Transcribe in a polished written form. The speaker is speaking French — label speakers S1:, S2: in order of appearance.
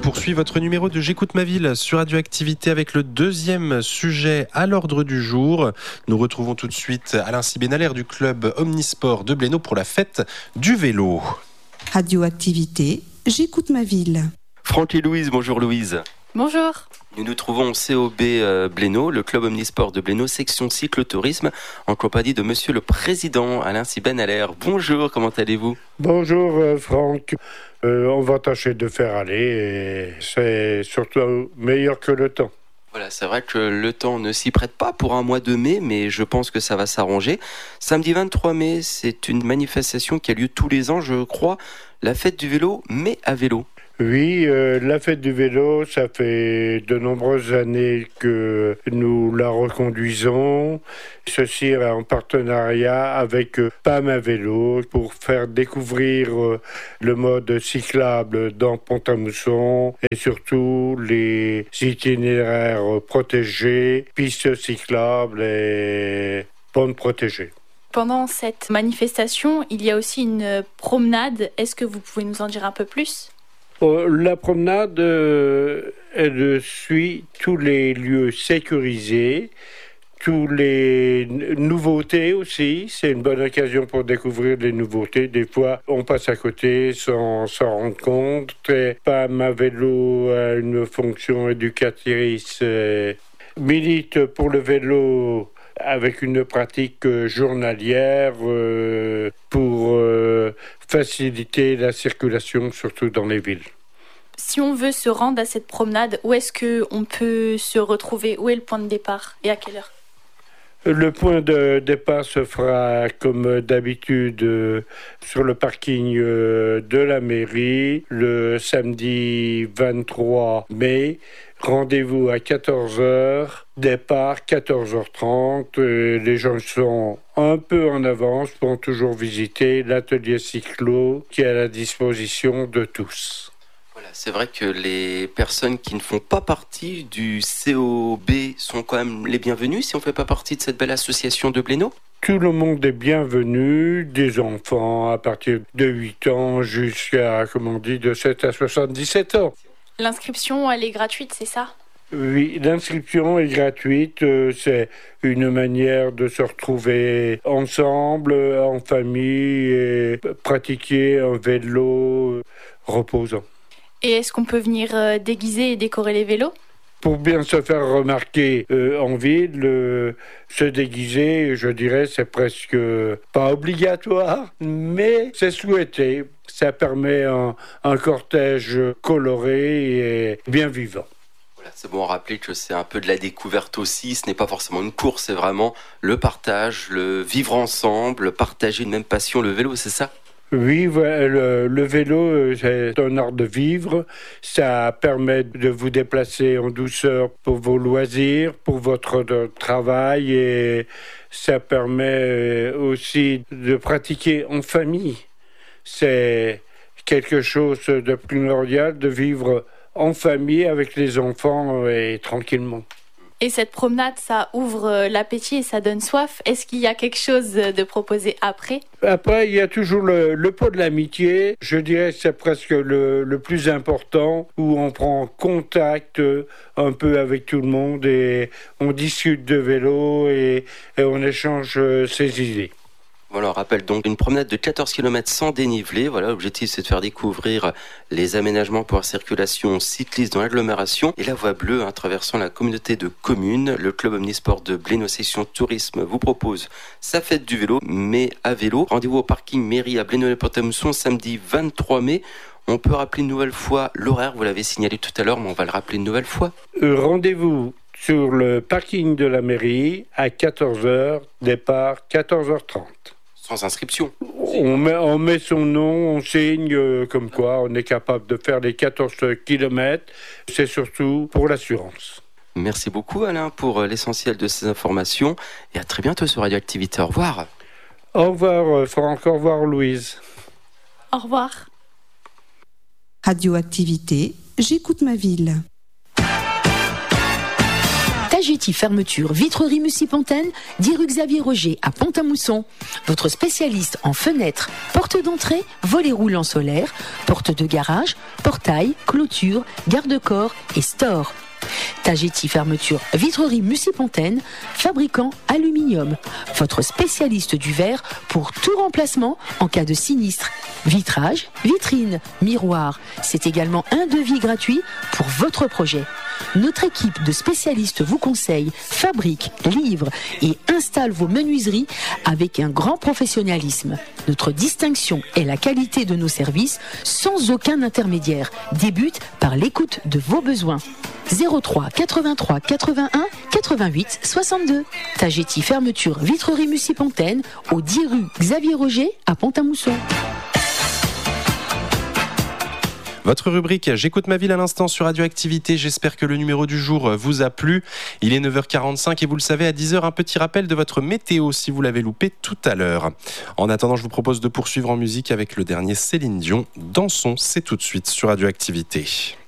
S1: poursuit votre numéro de J'écoute ma ville sur Radioactivité avec le deuxième sujet à l'ordre du jour. Nous retrouvons tout de suite Alain Sibénalaire du club Omnisport de Blénaud pour la fête du vélo.
S2: Radioactivité, J'écoute ma ville.
S3: Franck et Louise, bonjour Louise.
S4: Bonjour.
S3: Nous nous trouvons au COB Blénaud, le club Omnisport de Blénaud, section cyclotourisme, en compagnie de monsieur le président Alain Sibénalaire. Bonjour, comment allez-vous ?
S5: Bonjour Franck. On va tâcher de faire aller et c'est surtout meilleur que le temps.
S3: Voilà, c'est vrai que le temps ne s'y prête pas pour un mois de mai, mais je pense que ça va s'arranger. Samedi 23 mai, c'est une manifestation qui a lieu tous les ans, je crois, la fête du vélo, mais à vélo.
S5: Oui, la fête du vélo, ça fait de nombreuses années que nous la reconduisons. Ceci en partenariat avec PAM à vélo pour faire découvrir le mode cyclable dans Pont-à-Mousson et surtout les itinéraires protégés, pistes cyclables et bandes protégées.
S4: Pendant cette manifestation, il y a aussi une promenade. Est-ce que vous pouvez nous en dire un peu plus ?
S5: La promenade, elle suit tous les lieux sécurisés, tous les nouveautés aussi. C'est une bonne occasion pour découvrir les nouveautés. Des fois, on passe à côté sans s'en rendre compte. PAM à vélo a une fonction éducatrice, milite pour le vélo avec une pratique journalière pour faciliter la circulation, surtout dans les villes.
S4: Si on veut se rendre à cette promenade, où est-ce qu'on peut se retrouver ? Où est le point de départ et à quelle heure ?
S5: Le point de départ se fera comme d'habitude sur le parking de la mairie le samedi 23 mai. Rendez-vous à 14h, départ 14h30. Les gens sont un peu en avance pour toujours visiter l'atelier cyclo qui est à la disposition de tous.
S3: Voilà, c'est vrai que les personnes qui ne font pas partie du COB sont quand même les bienvenues si on ne fait pas partie de cette belle association de Blénaud.
S5: Tout le monde est bienvenu, des enfants à partir de 8 ans jusqu'à, de 7 à 77 ans.
S4: L'inscription, elle est gratuite, c'est ça ?
S5: Oui, l'inscription est gratuite. C'est une manière de se retrouver ensemble, en famille, et pratiquer un vélo reposant.
S4: Et est-ce qu'on peut venir déguiser et décorer les vélos ?
S5: Pour bien se faire remarquer en ville, se déguiser, je dirais, c'est presque pas obligatoire, mais c'est souhaité. Ça permet un cortège coloré et bien vivant.
S3: Voilà, c'est bon à rappeler que c'est un peu de la découverte aussi. Ce n'est pas forcément une course, c'est vraiment le partage, le vivre ensemble, partager une même passion, le vélo, c'est ça ?
S5: Oui, le vélo, c'est un art de vivre. Ça permet de vous déplacer en douceur pour vos loisirs, pour votre travail, et ça permet aussi de pratiquer en famille. C'est quelque chose de primordial de vivre en famille avec les enfants et tranquillement.
S4: Et cette promenade, ça ouvre l'appétit et ça donne soif. Est-ce qu'il y a quelque chose de proposé après ?
S5: Après, il y a toujours le pot de l'amitié. Je dirais que c'est presque le plus important, où on prend contact un peu avec tout le monde et on discute de vélo et on échange ses idées.
S3: Voilà, on rappelle donc une promenade de 14 km sans dénivelé. Voilà, l'objectif c'est de faire découvrir les aménagements pour la circulation cycliste dans l'agglomération et la voie bleue traversant la communauté de communes. Le club Omnisport de Blénaud section tourisme vous propose sa fête du vélo, mais à vélo. Rendez-vous au parking mairie à Blénaud-les-Pont-à-Mousson samedi 23 mai. On peut rappeler une nouvelle fois l'horaire, vous l'avez signalé tout à l'heure, mais on va le rappeler une nouvelle fois.
S5: Rendez-vous sur le parking de la mairie à 14h, départ 14h30.
S3: Sans inscription.
S5: On met son nom, on signe comme quoi on est capable de faire les 14 km. C'est surtout pour l'assurance.
S3: Merci beaucoup Alain pour l'essentiel de ces informations et à très bientôt sur Radioactivité. Au revoir.
S5: Au revoir Franck, au revoir Louise.
S4: Au revoir.
S2: Radioactivité, J'écoute ma ville.
S6: Tagetti Fermeture Vitrerie Mussy-Pontaine, 10 rue Xavier Roger à Pont-à-Mousson. Votre spécialiste en fenêtres, portes d'entrée, volets roulants solaires, portes de garage, portail, clôture, garde-corps et store. Tagetti Fermeture Vitrerie Mussy-Pontaine, fabricant aluminium. Votre spécialiste du verre pour tout remplacement en cas de sinistre. Vitrage, vitrine, miroir. C'est également un devis gratuit pour votre projet. Notre équipe de spécialistes vous conseille, fabrique, livre et installe vos menuiseries avec un grand professionnalisme. Notre distinction est la qualité de nos services sans aucun intermédiaire. Débute par l'écoute de vos besoins. 03 83 81 88 62. Tagetti Fermeture Vitrerie Mussy-Pontaine au 10 rue Xavier Roger à Pont-à-Mousson.
S1: Votre rubrique J'écoute ma ville à l'instant sur Radioactivité. J'espère que le numéro du jour vous a plu. Il est 9h45 et vous le savez, à 10h, un petit rappel de votre météo si vous l'avez loupé tout à l'heure. En attendant, je vous propose de poursuivre en musique avec le dernier Céline Dion. Dansons, c'est tout de suite sur Radioactivité.